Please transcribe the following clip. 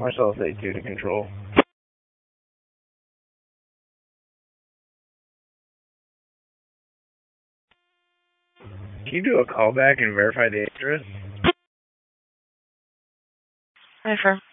Marcellus 82 to control. Can you do a callback and verify the address? Affirm.